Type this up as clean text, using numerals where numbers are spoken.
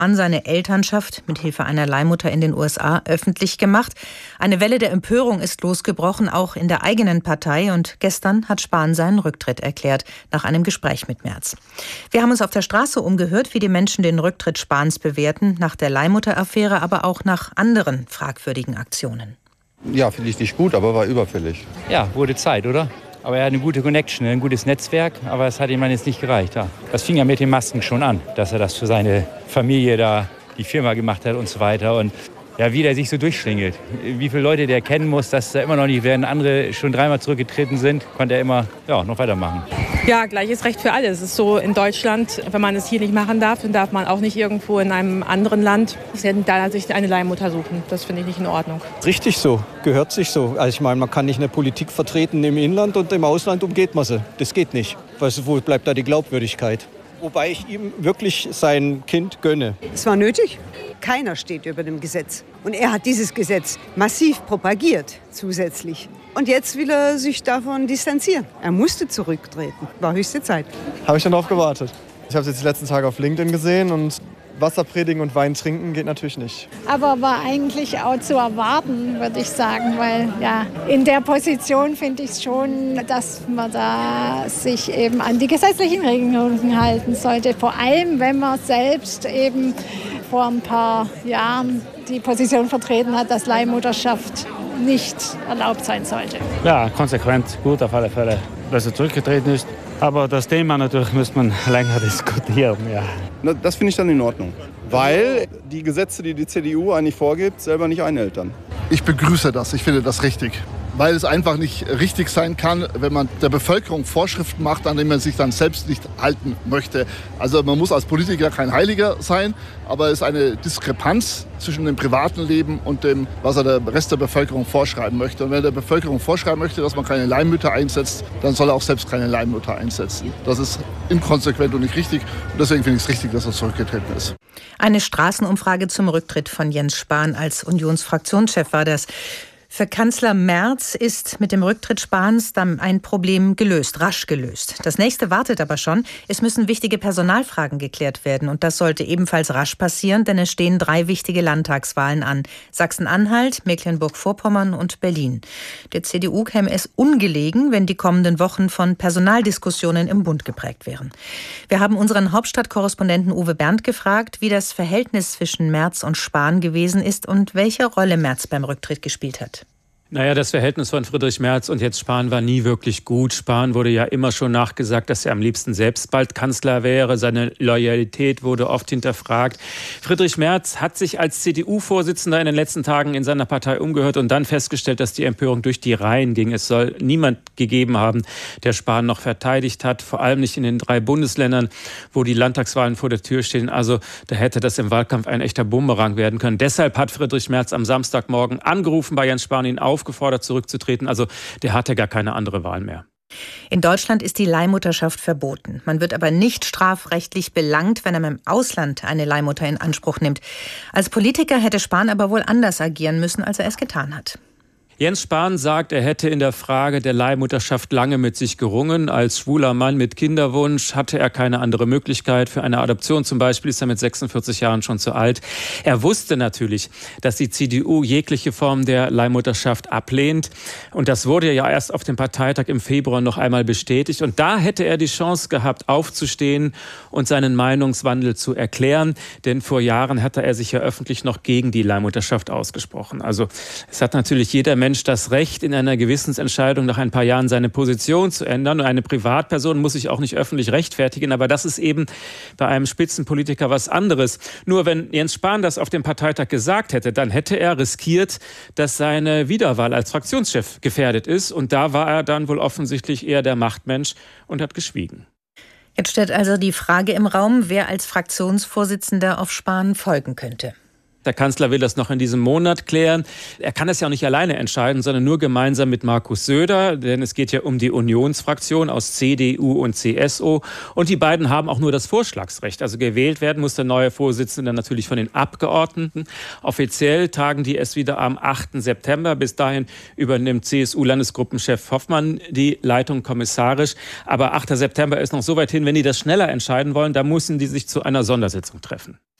Spahn seine Elternschaft mit Hilfe einer Leihmutter in den USA öffentlich gemacht. Eine Welle der Empörung ist losgebrochen, auch in der eigenen Partei. Und gestern hat Spahn seinen Rücktritt erklärt, nach einem Gespräch mit Merz. Wir haben uns auf der Straße umgehört, wie die Menschen den Rücktritt Spahns bewerten, nach der Leihmutter-Affäre, aber auch nach anderen fragwürdigen Aktionen. Ja, finde ich nicht gut, aber war überfällig. Ja, wurde Zeit, oder? Aber er hat eine gute Connection, ein gutes Netzwerk, aber es hat ihm jetzt nicht gereicht. Ja. Das fing ja mit den Masken schon an, dass er das für seine Familie da, die Firma gemacht hat und so weiter. Und ja, wie der sich so durchschlingelt, wie viele Leute der kennen muss, dass da immer noch nicht, während andere schon 3-mal zurückgetreten sind, konnte er immer noch weitermachen. Ja, gleiches Recht für alle. Es ist so in Deutschland, wenn man es hier nicht machen darf, dann darf man auch nicht irgendwo in einem anderen Land sich eine Leihmutter suchen. Das finde ich nicht in Ordnung. Richtig so, gehört sich so. Also ich meine, man kann nicht eine Politik vertreten im Inland und im Ausland umgeht man sie. Das geht nicht. Wo bleibt da die Glaubwürdigkeit? Wobei ich ihm wirklich sein Kind gönne. Es war nötig. Keiner steht über dem Gesetz. Und er hat dieses Gesetz massiv propagiert zusätzlich. Und jetzt will er sich davon distanzieren. Er musste zurücktreten. War höchste Zeit. Habe ich dann darauf gewartet. Ich habe es jetzt die letzten Tage auf LinkedIn gesehen und Wasser predigen und Wein trinken geht natürlich nicht. Aber war eigentlich auch zu erwarten, würde ich sagen, weil ja, in der Position finde ich schon, dass man da sich eben an die gesetzlichen Regelungen halten sollte. Vor allem, wenn man selbst eben vor ein paar Jahren die Position vertreten hat, dass Leihmutterschaft nicht erlaubt sein sollte. Ja, konsequent, gut auf alle Fälle, dass er zurückgetreten ist. Aber das Thema natürlich müsste man länger diskutieren. Ja. Das finde ich dann in Ordnung, weil die Gesetze, die die CDU eigentlich vorgibt, selber nicht einhält dann. Ich begrüße das, ich finde das richtig. Weil es einfach nicht richtig sein kann, wenn man der Bevölkerung Vorschriften macht, an denen man sich dann selbst nicht halten möchte. Also man muss als Politiker kein Heiliger sein, aber es ist eine Diskrepanz zwischen dem privaten Leben und dem, was er der Rest der Bevölkerung vorschreiben möchte. Und wenn er der Bevölkerung vorschreiben möchte, dass man keine Leihmütter einsetzt, dann soll er auch selbst keine Leihmutter einsetzen. Das ist inkonsequent und nicht richtig. Und deswegen finde ich es richtig, dass er zurückgetreten ist. Eine Straßenumfrage zum Rücktritt von Jens Spahn als Unionsfraktionschef war das. Für Kanzler Merz ist mit dem Rücktritt Spahns dann ein Problem gelöst, rasch gelöst. Das nächste wartet aber schon. Es müssen wichtige Personalfragen geklärt werden. Und das sollte ebenfalls rasch passieren, denn es stehen 3 wichtige Landtagswahlen an. Sachsen-Anhalt, Mecklenburg-Vorpommern und Berlin. Der CDU käme es ungelegen, wenn die kommenden Wochen von Personaldiskussionen im Bund geprägt wären. Wir haben unseren Hauptstadtkorrespondenten Uwe Bernd gefragt, wie das Verhältnis zwischen Merz und Spahn gewesen ist und welche Rolle Merz beim Rücktritt gespielt hat. Naja, das Verhältnis von Friedrich Merz und jetzt Spahn war nie wirklich gut. Spahn wurde ja immer schon nachgesagt, dass er am liebsten selbst bald Kanzler wäre. Seine Loyalität wurde oft hinterfragt. Friedrich Merz hat sich als CDU-Vorsitzender in den letzten Tagen in seiner Partei umgehört und dann festgestellt, dass die Empörung durch die Reihen ging. Es soll niemand gegeben haben, der Spahn noch verteidigt hat, vor allem nicht in den 3 Bundesländern, wo die Landtagswahlen vor der Tür stehen. Also da hätte das im Wahlkampf ein echter Bumerang werden können. Deshalb hat Friedrich Merz am Samstagmorgen angerufen bei Jens Spahn, ihn aufgefordert zurückzutreten. Also der hatte gar keine andere Wahl mehr. In Deutschland ist die Leihmutterschaft verboten. Man wird aber nicht strafrechtlich belangt, wenn er im Ausland eine Leihmutter in Anspruch nimmt. Als Politiker hätte Spahn aber wohl anders agieren müssen, als er es getan hat. Jens Spahn sagt, er hätte in der Frage der Leihmutterschaft lange mit sich gerungen. Als schwuler Mann mit Kinderwunsch hatte er keine andere Möglichkeit. Für eine Adoption zum Beispiel ist er mit 46 Jahren schon zu alt. Er wusste natürlich, dass die CDU jegliche Form der Leihmutterschaft ablehnt. Und das wurde ja erst auf dem Parteitag im Februar noch einmal bestätigt. Und da hätte er die Chance gehabt, aufzustehen und seinen Meinungswandel zu erklären. Denn vor Jahren hatte er sich ja öffentlich noch gegen die Leihmutterschaft ausgesprochen. Also es hat natürlich jeder Mensch das Recht, in einer Gewissensentscheidung nach ein paar Jahren seine Position zu ändern. Und eine Privatperson muss sich auch nicht öffentlich rechtfertigen. Aber das ist eben bei einem Spitzenpolitiker was anderes. Nur wenn Jens Spahn das auf dem Parteitag gesagt hätte, dann hätte er riskiert, dass seine Wiederwahl als Fraktionschef gefährdet ist. Und da war er dann wohl offensichtlich eher der Machtmensch und hat geschwiegen. Jetzt steht also die Frage im Raum, wer als Fraktionsvorsitzender auf Spahn folgen könnte. Der Kanzler will das noch in diesem Monat klären. Er kann es ja auch nicht alleine entscheiden, sondern nur gemeinsam mit Markus Söder. Denn es geht ja um die Unionsfraktion aus CDU und CSU. Und die beiden haben auch nur das Vorschlagsrecht. Also gewählt werden muss der neue Vorsitzende natürlich von den Abgeordneten. Offiziell tagen die erst wieder am 8. September. Bis dahin übernimmt CSU-Landesgruppenchef Hoffmann die Leitung kommissarisch. Aber 8. September ist noch so weit hin, wenn die das schneller entscheiden wollen, da müssen die sich zu einer Sondersitzung treffen.